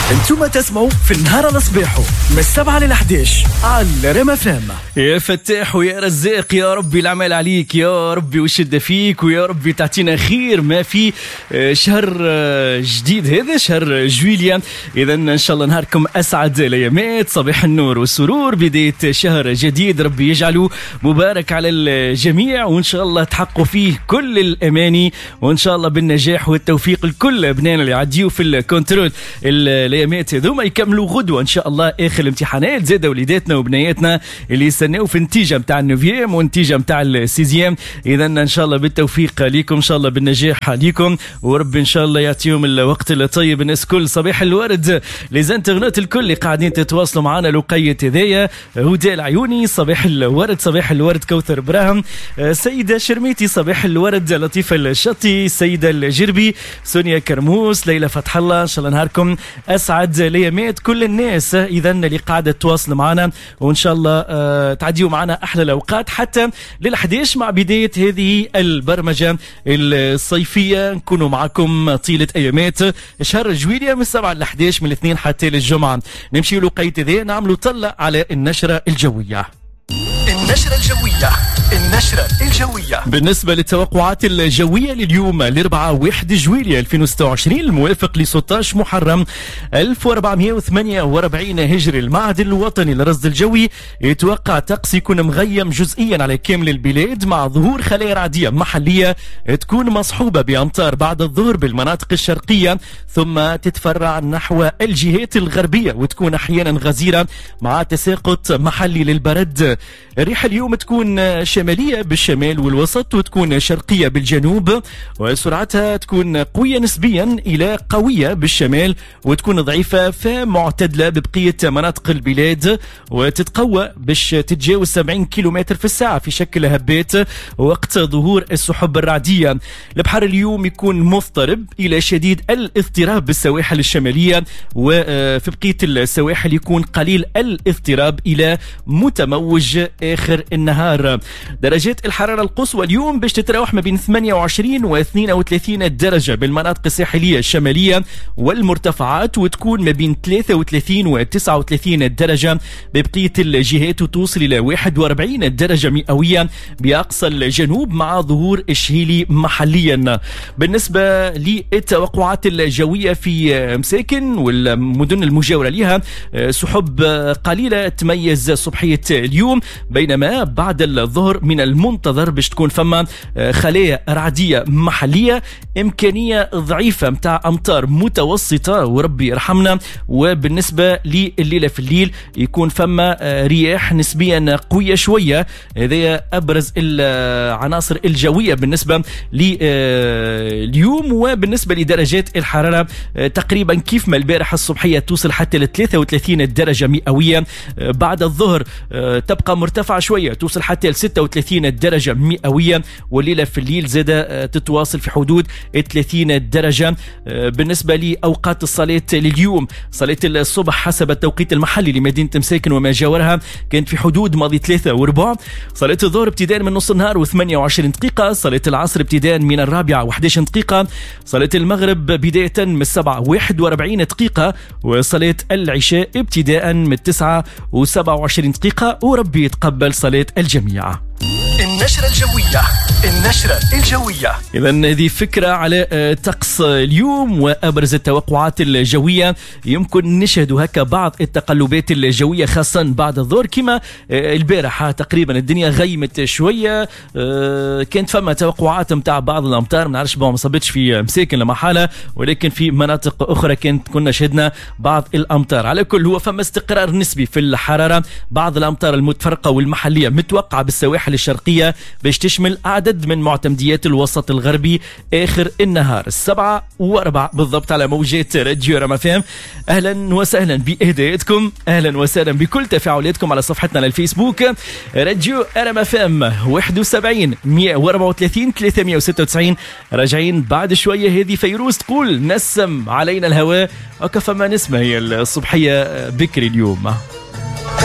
انتم تسمعوا في النهار الصباحو من 7 ل 11 على ريم اف ام. يا فتاح ويا رزاق، يا ربي العمل عليك، يا ربي وشد فيك، ويا ربي تعطينا خير ما في شهر جديد هذا شهر جويليا. اذا ان شاء الله نهاركم اسعد الايامات، صباح النور والسرور، بدايه شهر جديد ربي يجعله مبارك على الجميع، وان شاء الله تحققوا فيه كل الاماني، وان شاء الله بالنجاح والتوفيق لكل ابنائنا اللي يعديوا في الكنترول. الايامات هذوما يكملوا غدوه ان شاء الله اخر الامتحانات، زاد وليداتنا وبنياتنا اللي يستناو في النتيجه نتاع النوفيام والنتيجه نتاع السيزيام. اذا ان شاء الله بالتوفيق ليكم، ان شاء الله بالنجاح ليكم، وربي ان شاء الله يعطيهم الوقت الطيب الناس كل. صباح الورد ليزانترنت الكل اللي قاعدين تتواصلوا معنا، لقية هذايا، هدى العيوني صباح الورد، صباح الورد كوثر براهم، سيدة شرميتي صباح الورد، لطيفة الشطي، سيدة الجربي، سونيا كرموس، ليلى فتح الله، ان شاء الله نهاركم اسعد ليامات كل الناس اذا اللي قاعده تواصل معنا، وان شاء الله تعديوا معنا احلى الاوقات حتى لل11 مع بدايه هذه البرمجه الصيفيه. نكونوا معكم طيله ايامات شهر جويليا من 7 ل 11 من الاثنين حتى للجمعه. نمشي لقيت ذي نعملوا طلة على النشره الجويه. النشرة الجوية. النشرة الجوية بالنسبة للتوقعات الجوية لليوم الأربعاء 1 جويليا 2026 الموافق ل 16 محرم 1448 هجري، المعهد الوطني للرصد الجوي يتوقع طقس يكون مغيم جزئيا على كامل البلاد مع ظهور خلايا رعدية محلية تكون مصحوبة بأمطار بعد الظهر بالمناطق الشرقية، ثم تتفرع نحو الجهات الغربية وتكون أحيانا غزيرة مع تساقط محلي للبرد. الريح اليوم تكون شمالية بالشمال والوسط وتكون شرقية بالجنوب، وسرعتها تكون قوية نسبيا إلى قوية بالشمال وتكون ضعيفة فمعتدلة ببقية مناطق البلاد، وتتقوى باش تتجاوز 70 كيلومتر في الساعة في شكل هبات وقت ظهور السحب الرعدية. البحر اليوم يكون مضطرب إلى شديد الاضطراب بالسواحل الشمالية، وفي بقية السواحل يكون قليل الاضطراب إلى متموج آخر النهار. درجات الحرارة القصوى اليوم باش تتراوح ما بين 28 و 32 درجة بالمناطق الساحلية الشمالية والمرتفعات، وتكون ما بين 33 و 39 درجة ببقية الجهات، وتوصل إلى 41 درجة مئوية بأقصى الجنوب مع ظهور الشهيلي محليا. بالنسبة للتوقعات الجوية في مساكن والمدن المجاورة لها، سحب قليلة تميز صبحية اليوم، بينما بعد الظهر من المنتظر باش تكون فما خلايا رعدية محلية، إمكانية ضعيفة متاع أمطار متوسطة وربي يرحمنا. وبالنسبة لليلة في الليل يكون فما رياح نسبيا قوية شوية، هذا أبرز العناصر الجوية بالنسبة لليوم. وبالنسبة لدرجات الحرارة تقريبا كيف ما البارحة الصبحية توصل حتى ل 33 درجة مئوية، بعد الظهر تبقى مرتفعة شوية توصل حتى ل 36 درجة مئوية، والليلة في الليل زادة تتواصل في حدود 30 درجة. بالنسبة لأوقات الصلاة لليوم، صلاة الصبح حسب التوقيت المحلي لمدينة مساكن وما جاورها كانت في حدود ماضي 3:15، صلاة الظهر ابتداء من نص النهار و28 دقيقة، صلاة العصر ابتداء من 4 و11 دقيقة، صلاة المغرب بداية من 7 و41 دقيقة، وصلاة العشاء ابتداء من 9 و27 دقيقة، وربي يتقبل صلاة الجميع. النشرة الجوية. النشرة الجوية. إذن هذه فكرة على طقس اليوم وأبرز التوقعات الجوية. يمكن نشهد هكا بعض التقلبات الجوية خاصة بعد الظهر، كما البارحة تقريبا الدنيا غيمت شوية، كانت فما توقعات متاع بعض الأمطار، ما نعرفش ما صبتش في مساكن لما حالة، ولكن في مناطق أخرى كنا شهدنا بعض الأمطار. على كل هو فما استقرار نسبي في الحرارة، بعض الأمطار المتفرقة والمحلية متوقعة بالسواحل الشرقية باش تشمل عدد من معتمديات الوسط الغربي آخر النهار 7:04 بالضبط على موجات راديو ريم اف ام. أهلا وسهلا بإهداءاتكم، أهلا وسهلا بكل تفاعلاتكم على صفحتنا على الفيسبوك راديو ريم اف ام 71 134 396. راجعين بعد شوية، هذه فيروز تقول نسم علينا الهواء، وكفى ما نسمة هي الصبحية بكري اليوم.